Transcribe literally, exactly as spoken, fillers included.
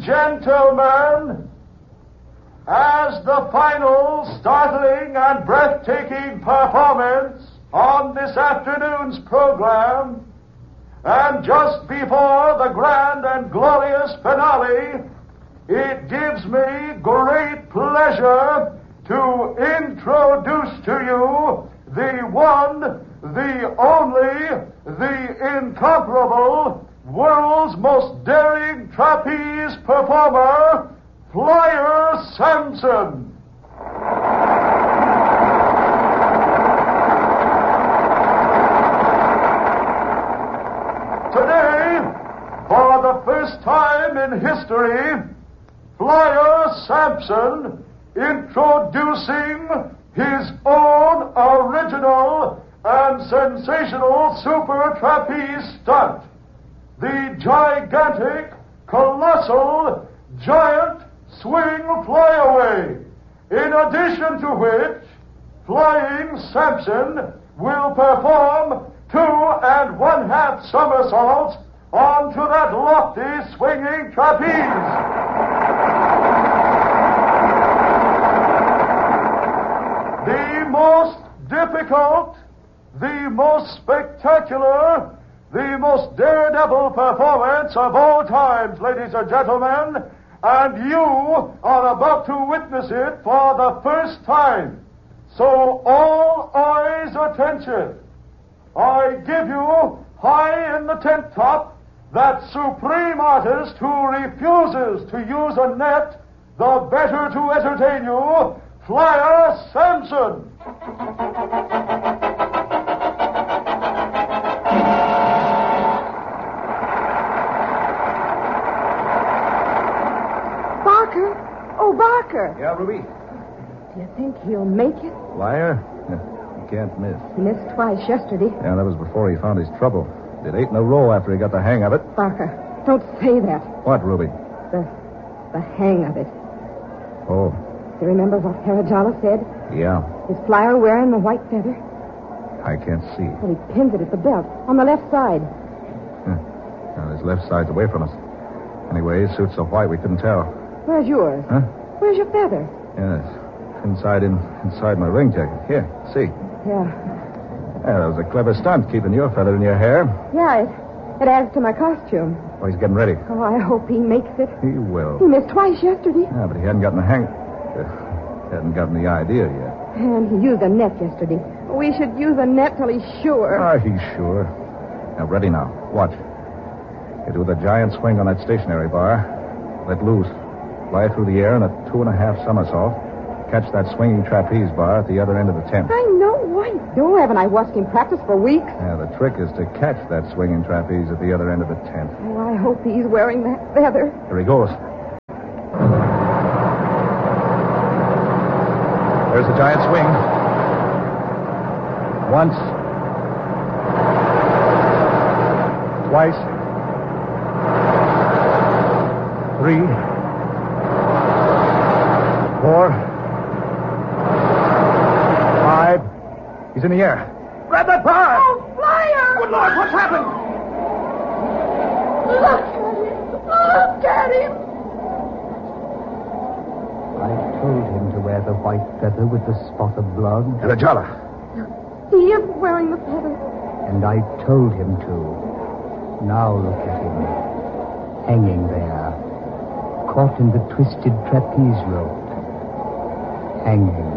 and gentlemen, as the final startling and breathtaking performance on this afternoon's program, and just before the grand and glorious finale, it gives me great pleasure to introduce to you the one, the only, the incomparable, world's most daring trapeze performer, Flyer Sampson. Today, for the first time in history, Flyer Sampson introducing his own original and sensational super trapeze stunt, the gigantic, colossal, giant swing flyaway, in addition to which Flying Sampson will perform two and one-half somersaults onto that lofty swinging trapeze. The most difficult, the most spectacular, the most daredevil performance of all times, ladies and gentlemen, and you are about to witness it for the first time. So all eyes attention. I give you, high in the tent top, that supreme artist who refuses to use a net, the better to entertain you, Flyer Sampson. Barker? Oh, Barker. Yeah, Ruby? Do you think he'll make it? Flyer? You can't miss. He missed twice yesterday. Yeah, that was before he found his trouble. Did eight in a row after he got the hang of it. Barker, don't say that. What, Ruby? The, the hang of it. Oh. Do you remember what Harajala said? Yeah. Is Flyer wearing the white feather? I can't see. Well, he pins it at the belt, on the left side. Huh. Now, his left side's away from us. Anyway, his suit's so white we couldn't tell. Where's yours? Huh? Where's your feather? Yes. Inside in inside my ring jacket. Here, see. Yeah. Yeah, that was a clever stunt, keeping your feather in your hair. Yeah, it, it adds to my costume. Oh, he's getting ready. Oh, I hope he makes it. He will. He missed twice yesterday. Yeah, but he hadn't gotten the hang... Uh, hadn't gotten the idea yet. And he used a net yesterday. We should use a net till he's sure. Ah, he's sure. Now, ready now. Watch. You do the giant swing on that stationary bar. Let loose. Fly through the air in a two and a half somersault. Catch that swinging trapeze bar at the other end of the tent. I know. I know. Haven't I watched him practice for weeks? Yeah, the trick is to catch that swinging trapeze at the other end of the tent. Oh, I hope he's wearing that feather. Here he goes. There's the giant swing. Once. Twice. Three. Four. Five. He's in the air. Grab that bar! Oh, Flyer! Good Lord, what's happened? Look at him! Look at him! I told him to wear the white feather with the spot of blood. Harajala. He isn't wearing the feather. And I told him to. Now look at him. Hanging there. Caught in the twisted trapeze rope. Hanging.